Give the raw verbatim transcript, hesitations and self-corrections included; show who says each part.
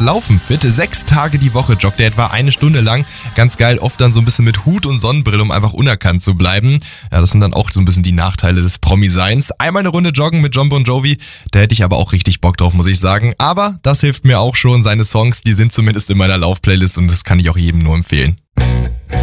Speaker 1: Laufen fit. Sechs Tage die Woche joggt er etwa eine Stunde lang. Ganz geil, oft dann so ein bisschen mit Hut und Sonnenbrille, um einfach unerkannt zu bleiben. Ja, das sind dann auch so ein bisschen die Nachteile des Promi-Seins. Einmal eine Runde joggen mit Jon Bon Jovi, da hätte ich aber auch richtig Bock drauf, muss ich sagen. Aber das hilft mir auch schon. Seine Songs, die sind zumindest in meiner Lauf-Playlist und das kann ich auch jedem nur empfehlen.